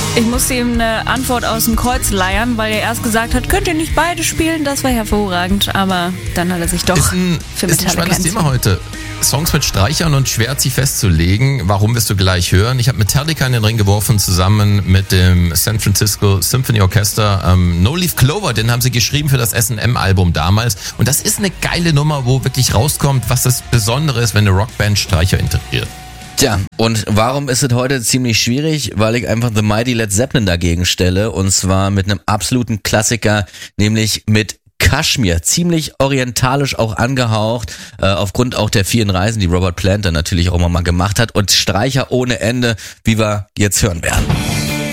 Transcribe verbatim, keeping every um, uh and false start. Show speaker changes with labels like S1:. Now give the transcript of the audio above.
S1: Ich musste ihm eine Antwort aus dem Kreuz leiern, weil er erst gesagt hat, könnt ihr nicht beide spielen? Das war hervorragend, aber dann hat er sich doch
S2: ist ein,
S1: für
S2: ist ein
S1: Metallica
S2: spannendes
S1: entschieden.
S2: Thema heute. Songs mit Streichern und schwer sie festzulegen. Warum wirst du gleich hören? Ich habe Metallica in den Ring geworfen, zusammen mit dem San Francisco Symphony Orchestra. Ähm, No Leaf Clover, den haben sie geschrieben für das S and M-Album damals. Und das ist eine geile Nummer, wo wirklich rauskommt, was das Besondere ist, wenn eine Rockband Streicher integriert.
S3: Tja, und warum ist es heute ziemlich schwierig? Weil ich einfach The Mighty Led Zeppelin dagegen stelle, und zwar mit einem absoluten Klassiker, nämlich mit Kaschmir, ziemlich orientalisch auch angehaucht, äh, aufgrund auch der vielen Reisen, die Robert Plant dann natürlich auch immer mal gemacht hat, und Streicher ohne Ende, wie wir jetzt hören werden.